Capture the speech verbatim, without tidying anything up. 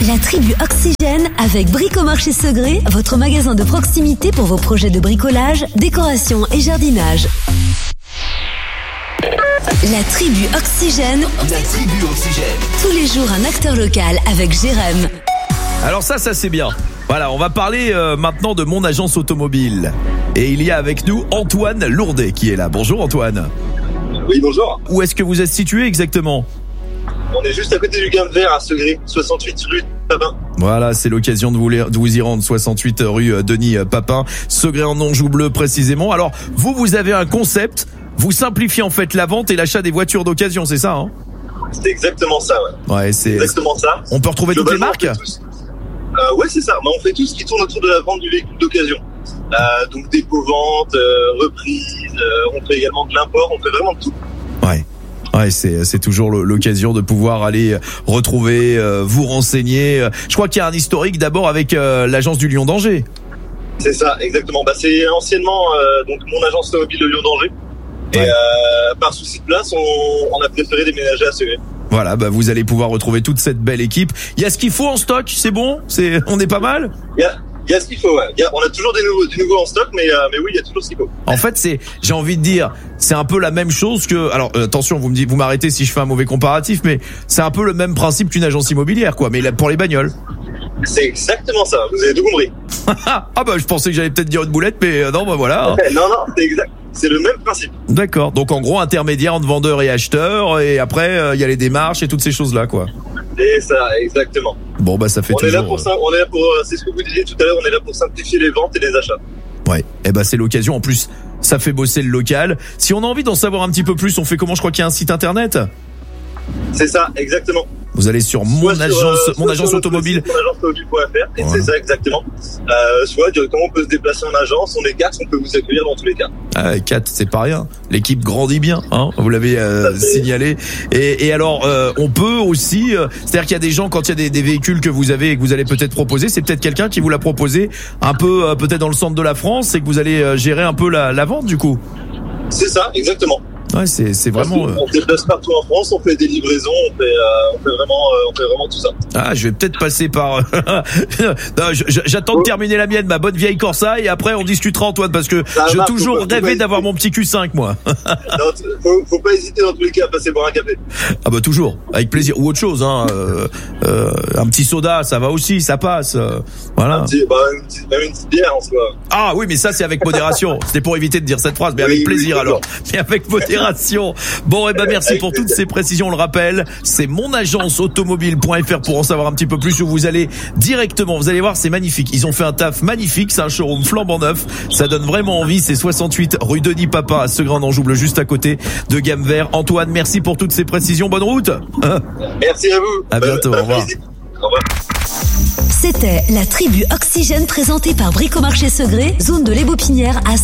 La tribu Oxygène avec Bricomarché Segré, votre magasin de proximité pour vos projets de bricolage, décoration et jardinage. La tribu Oxygène. La tribu Oxygène. Tous les jours un acteur local avec Jérém. Alors ça, ça c'est bien. Voilà, on va parler euh, maintenant de mon agence automobile. Et il y a avec nous Antoine Lourdet qui est là. Bonjour Antoine. Oui, bonjour. Où est-ce que vous êtes situé exactement ? On est juste à côté du Gamme Vert à Segré, soixante-huit rue Papin. Voilà, c'est l'occasion de vous, de vous y rendre, soixante-huit rue Denis Papin, Segré en Anjou bleu précisément. Alors, vous, vous avez un concept, vous simplifiez en fait la vente et l'achat des voitures d'occasion, c'est ça, hein ? C'est exactement ça, ouais. Ouais, c'est exactement ça. On peut retrouver toutes les marques ? euh, Ouais, c'est ça. Mais on fait tout ce qui tourne autour de la vente du véhicule d'occasion. Euh, donc dépôt-vente, euh, reprise, euh, on fait également de l'import, on fait vraiment de tout. Ouais. Ouais, c'est c'est toujours l'occasion de pouvoir aller retrouver, euh, vous renseigner. Je crois qu'il y a un historique d'abord avec euh, l'agence du Lion d'Angers. C'est ça, exactement. Bah c'est anciennement euh, donc mon agence automobile de Lion d'Angers. Et ouais. euh, par souci de place, on, on a préféré déménager à Segré. Voilà, bah vous allez pouvoir retrouver toute cette belle équipe. Il y a ce qu'il faut en stock, c'est bon, c'est on est pas mal. Il y a Il y a ce qu'il faut, ouais. Il y a, on a toujours des nouveaux, du nouveau en stock, mais, euh, mais oui, il y a toujours ce qu'il faut. En fait, c'est, j'ai envie de dire, c'est un peu la même chose que, alors, euh, attention, vous me dites, vous m'arrêtez si je fais un mauvais comparatif, mais c'est un peu le même principe qu'une agence immobilière, quoi, mais là, pour les bagnoles. C'est exactement ça, vous avez tout compris. Ah bah, je pensais que j'allais peut-être dire une boulette, mais euh, non, bah voilà. non, non, c'est exact. C'est le même principe. D'accord. Donc, en gros, intermédiaire entre vendeur et acheteur, et après, il euh, y a les démarches et toutes ces choses-là, quoi. Et ça, exactement. Bon, bah, ça fait on toujours... est là pour ça, on est là pour, c'est ce que vous disiez tout à l'heure, on est là pour simplifier les ventes et les achats. Ouais. Et bah, c'est l'occasion. En plus, ça fait bosser le local. Si on a envie d'en savoir un petit peu plus, on fait comment? Je crois qu'il y a un site internet. C'est ça, exactement. Vous allez sur mon soit agence, sur, euh, mon agence automobile. Mon agence automobile point F R, et voilà. C'est ça exactement. Euh, soit directement on peut se déplacer en agence, on est quatre, on peut vous accueillir dans tous les cas. Ah, quatre, c'est pas rien. L'équipe grandit bien, hein. Vous l'avez euh, signalé. Et, et alors, euh, on peut aussi, euh, c'est-à-dire qu'il y a des gens quand il y a des, des véhicules que vous avez et que vous allez peut-être proposer, c'est peut-être quelqu'un qui vous l'a proposé un peu, euh, peut-être dans le centre de la France, et que vous allez euh, gérer un peu la, la vente du coup. C'est ça, exactement. Ouais, c'est c'est vraiment. On se déplace partout en France, on fait des livraisons, on fait, euh, on fait vraiment, euh, on fait vraiment tout ça. Ah, je vais peut-être passer par. non, j'attends de terminer la mienne, ma bonne vieille Corsa, et après on discutera Antoine, parce que j'ai toujours faut pas, rêvé faut d'avoir mon petit Q cinq moi. non, faut, faut pas hésiter dans tous les cas à passer boire un café. Ah bah toujours, avec plaisir, ou autre chose, hein. Euh, euh, un petit soda, ça va aussi, ça passe. Euh, voilà. Un petit, bah, une petite, même une petite bière en soi. Ah oui, mais ça c'est avec modération. C'était pour éviter de dire cette phrase, mais oui, avec plaisir oui, alors. Mais avec modération. Bon, et ben merci pour toutes ces précisions. On le rappelle, c'est mon agence automobile point F R pour en savoir un petit peu plus, où vous allez directement, vous allez voir, c'est magnifique. Ils ont fait un taf magnifique, c'est un showroom flambant neuf. Ça donne vraiment envie. C'est soixante-huit rue Denis Papin à Segré en Anjou bleu, juste à côté de Gamme Vert. Antoine, merci pour toutes ces précisions. Bonne route. Merci à vous. À bientôt. Bah, au revoir. Au revoir. C'était la tribu Oxygène présentée par Bricomarché Segré, zone de l'Ébopinière à